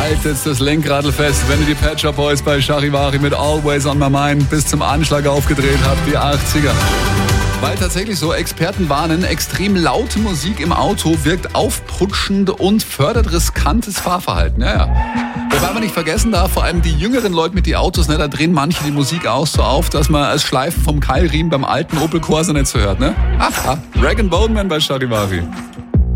Haltet das Lenkradl fest, wenn ihr die Pet Shop Boys bei Charivari mit Always on My Mind bis zum Anschlag aufgedreht habt, die 80er. Weil tatsächlich so Experten warnen, extrem laute Musik im Auto wirkt aufputschend und fördert riskantes Fahrverhalten. Ja. Wobei man nicht vergessen darf, vor allem die jüngeren Leute mit den Autos, ne, da drehen manche die Musik auch so auf, dass man das Schleifen vom Keilriemen beim alten Opel Corsa nicht so hört. Ne? Rag & Bone Man bei Charivari.